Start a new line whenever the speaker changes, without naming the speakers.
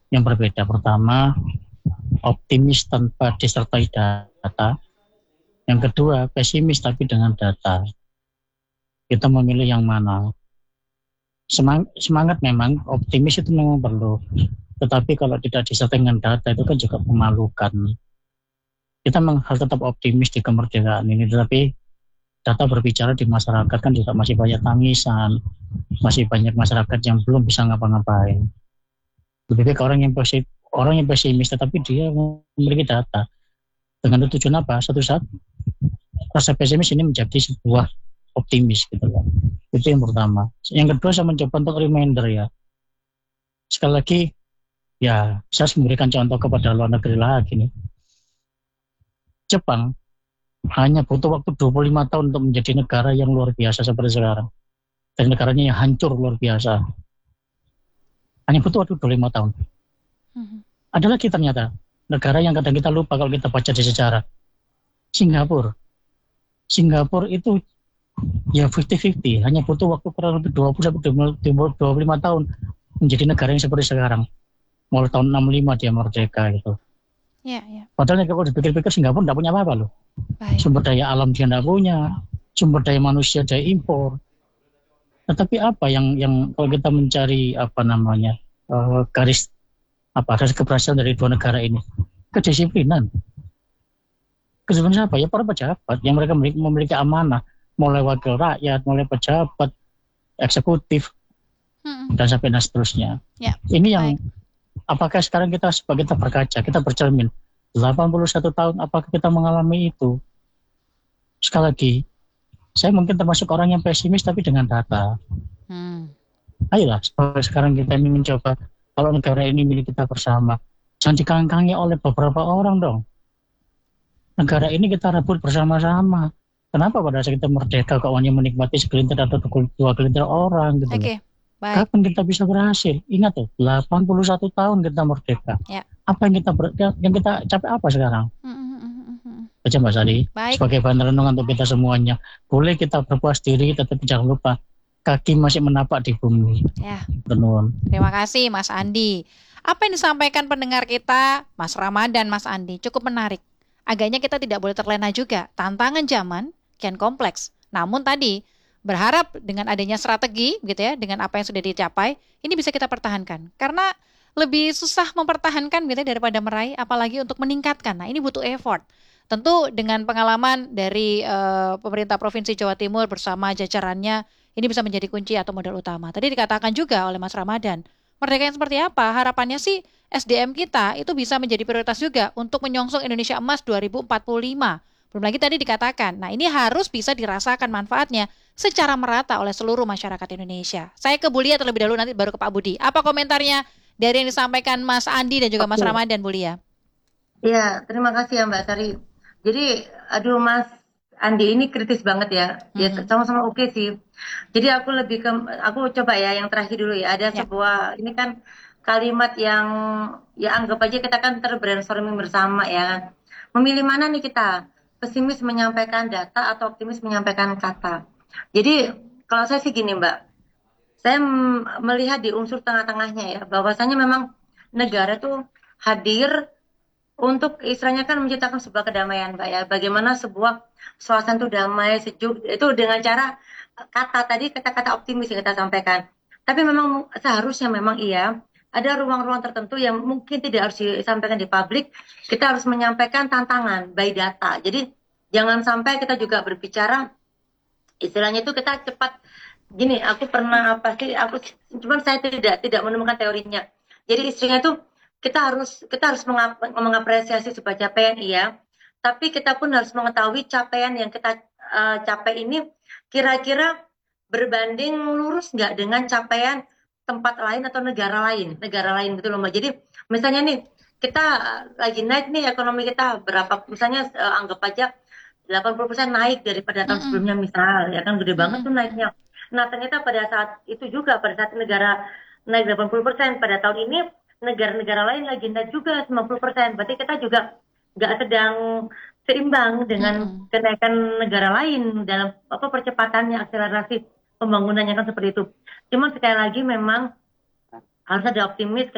yang berbeda. Pertama, optimis tanpa disertai data. Yang kedua, pesimis tapi dengan data. Kita memilih yang mana? Semangat memang, optimis itu memang perlu. Tetapi kalau tidak disertai dengan data itu kan juga memalukan. Kita memang harus tetap optimis di kemerdekaan ini, tetapi data berbicara di masyarakat kan juga masih banyak tangisan, masih banyak masyarakat yang belum bisa ngapa-ngapain. Lebih baik orang yang pesimis, tetapi dia memiliki data. Dengan tujuan apa? Suatu saat rasa pesimis ini menjadi sebuah optimis gitu loh. Itu yang pertama. Yang kedua, saya mencoba untuk reminder ya. Sekali lagi, ya saya memberikan contoh kepada luar negeri lagi nih. Jepang hanya butuh waktu 25 tahun untuk menjadi negara yang luar biasa seperti sekarang. Dan negaranya yang hancur luar biasa. Hanya butuh waktu 25 tahun. Ada lagi ternyata negara yang kadang kita lupa kalau kita baca di sejarah. Singapura. Singapura itu ya 50-50. Hanya butuh waktu kurang lebih 20-25 tahun menjadi negara yang seperti sekarang. Mulai tahun 65 dia merdeka gitu. Padahal kalau dipikir-pikir Singapura tidak punya apa-apa loh.
Baik.
Sumber daya alam dia tidak punya, sumber daya manusia dia impor. Tetapi apa yang kalau kita mencari garis keberhasilan dari dua negara ini? Kedisiplinan. Kedisiplinan apa? Ya para pejabat yang mereka memiliki amanah, mulai wakil rakyat, mulai pejabat, eksekutif, dan sampai seterusnya. Ini yang apakah sekarang kita berkaca, kita bercermin 81 tahun, apakah kita mengalami itu? Sekali lagi, saya mungkin termasuk orang yang pesimis tapi dengan data. Ayolah, sekarang kita ini mencoba, kalau negara ini milik kita bersama, jangan dikangkangi oleh beberapa orang dong. Negara ini kita rebut bersama-sama. Kenapa pada saat kita merdeka kok hanya menikmati segelintir atau dua gelintir orang gitu.
Baik.
Kapan kita bisa berhasil? Ingat tuh, 81 tahun kita merdeka. Apa yang kita capai apa sekarang? Baca Mbak Sari, sebagai bahan renungan untuk kita semuanya. Boleh kita berpuas diri, tetapi jangan lupa kaki masih menapak di bumi.
Terima kasih Mas Andi. Apa yang disampaikan pendengar kita, Mas Ramadan, Mas Andi, cukup menarik. Agaknya kita tidak boleh terlena juga. Tantangan zaman kian kompleks. Namun tadi berharap dengan adanya strategi gitu ya, dengan apa yang sudah dicapai, ini bisa kita pertahankan. Karena lebih susah mempertahankan gitu daripada meraih, apalagi untuk meningkatkan. Nah, ini butuh effort. Tentu dengan pengalaman dari pemerintah Provinsi Jawa Timur bersama jajarannya, ini bisa menjadi kunci atau modal utama. Tadi dikatakan juga oleh Mas Ramadan, merdeka yang seperti apa? Harapannya sih SDM kita itu bisa menjadi prioritas juga untuk menyongsong Indonesia Emas 2045. Belum lagi tadi dikatakan, nah ini harus bisa dirasakan manfaatnya secara merata oleh seluruh masyarakat Indonesia. Saya ke Bu Lia terlebih dahulu, nanti baru ke Pak Budi. Apa komentarnya dari yang disampaikan Mas Andi dan juga Mas Ramadan, Bu Lia?
Ya, terima kasih ya Mbak Sari. Jadi, Mas Andi ini kritis banget ya. Ya sama-sama oke sih. Jadi aku coba ya yang terakhir dulu ya. Ada sebuah, ini kan kalimat yang ya anggap aja kita kan terbrainstorming bersama ya. Memilih mana nih kita? Pesimis menyampaikan data atau optimis menyampaikan kata. Jadi kalau saya sih gini Mbak, saya melihat di unsur tengah-tengahnya ya, bahwasanya memang negara tuh hadir untuk istilahnya kan menciptakan sebuah kedamaian Mbak ya. Bagaimana sebuah suasana itu damai, sejuk, itu dengan cara kata-kata optimis yang kita sampaikan. Tapi memang seharusnya memang iya, ada ruang-ruang tertentu yang mungkin tidak harus disampaikan di publik. Kita harus menyampaikan tantangan by data. Jadi jangan sampai kita juga berbicara, istilahnya itu kita cepat. Gini, cuman saya tidak menemukan teorinya. Jadi istilahnya itu kita harus mengapresiasi sebuah capaian iya, tapi kita pun harus mengetahui capaian yang kita capai ini kira-kira berbanding lurus nggak dengan capaian tempat lain atau negara lain gitu loh Mbak. Jadi misalnya nih kita lagi naik nih ekonomi kita berapa, misalnya anggap aja 80% naik daripada tahun sebelumnya misal, ya kan gede banget tuh naiknya. Nah ternyata pada saat itu juga, pada saat negara naik 80%, pada tahun ini negara-negara lain lagi naik juga 90%. Berarti kita juga nggak sedang seimbang dengan kenaikan negara lain dalam percepatannya, akselerasi pembangunannya kan seperti itu. Cuma sekali lagi memang harus ada optimis.